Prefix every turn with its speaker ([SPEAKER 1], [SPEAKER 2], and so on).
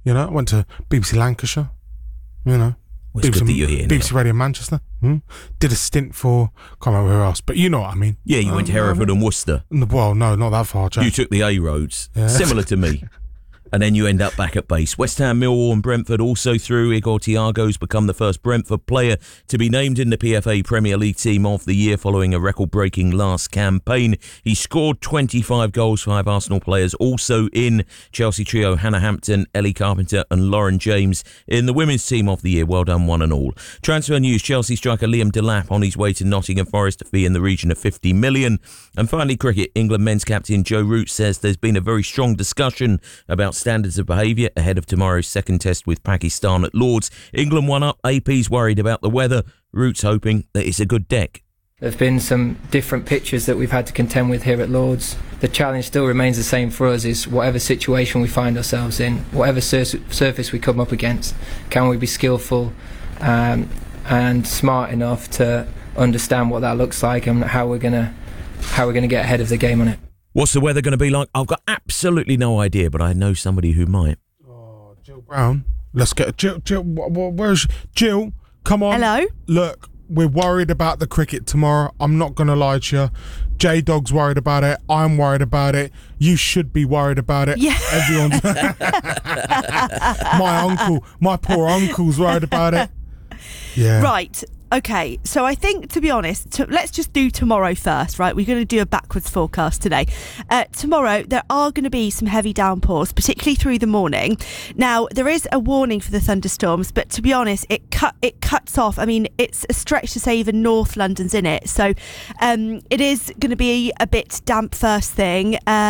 [SPEAKER 1] You know, I went to BBC Lancashire. You know,
[SPEAKER 2] Well, it's good that you're here now.
[SPEAKER 1] BBC Radio Manchester. Did a stint for, can't remember who else, but you know what I mean.
[SPEAKER 2] Yeah, you went to Hereford and Worcester.
[SPEAKER 1] Well, no, not that far, Jack.
[SPEAKER 2] You took the A roads,
[SPEAKER 1] Yeah.
[SPEAKER 2] similar to me. And then you end up back at base. West Ham, Millwall and Brentford also through. Igor Thiago's become the first Brentford player to be named in the PFA Premier League Team of the Year following a record-breaking last campaign. He scored 25 goals, 5 Arsenal players. Also in Chelsea trio, Hannah Hampton, Ellie Carpenter and Lauren James in the Women's Team of the Year. Well done, one and all. Transfer news, Chelsea striker Liam Delap on his way to Nottingham Forest, a fee in the region of 50 million. And finally, cricket, England men's captain Joe Root says there's been a very strong discussion about standards of behaviour ahead of tomorrow's second test with Pakistan at Lords. England one up, AP's worried about the weather. Root's hoping that it's a good deck.
[SPEAKER 3] There have been some different pitches that we've had to contend with here at Lords. The challenge still remains the same for us, is whatever situation we find ourselves in, whatever surface we come up against, can we be skillful and smart enough to understand what that looks like and how we're gonna get ahead of the game on it.
[SPEAKER 2] What's the weather going to be like? I've got absolutely no idea, but I know somebody who might.
[SPEAKER 1] Oh, Jill Brown. Let's get Jill. Where's Jill? Come on.
[SPEAKER 4] Hello.
[SPEAKER 1] Look, we're worried about the cricket tomorrow. I'm not going to lie to you. J-Dog's worried about it. I'm worried about it. You should be worried about it.
[SPEAKER 4] Yeah.
[SPEAKER 1] Everyone's. My poor uncle's worried about it. Yeah.
[SPEAKER 4] Right. Okay, so I think, to be honest, let's just do tomorrow first, right? We're going to do a backwards forecast today. Tomorrow, there are going to be some heavy downpours, particularly through the morning. Now, there is a warning for the thunderstorms, but to be honest, it cuts off. I mean, it's a stretch to say even North London's in it. So it is going to be a bit damp first thing.